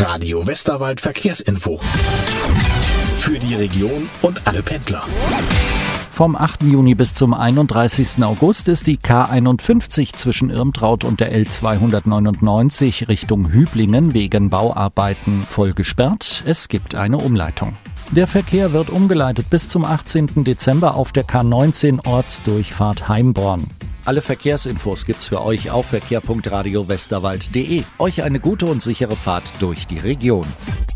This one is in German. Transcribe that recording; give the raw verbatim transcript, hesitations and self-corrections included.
Radio Westerwald Verkehrsinfo. Für die Region und alle Pendler. Vom achten Juni bis zum einunddreißigsten August ist die K einundfünfzig zwischen Irmtraut und der L zweihundertneunundneunzig Richtung Hüblingen wegen Bauarbeiten voll gesperrt. Es gibt eine Umleitung. Der Verkehr wird umgeleitet bis zum achtzehnten Dezember auf der K neunzehn Ortsdurchfahrt Heimborn. Alle Verkehrsinfos gibt's für euch auf verkehr punkt radio westerwald punkt de. Euch eine gute und sichere Fahrt durch die Region.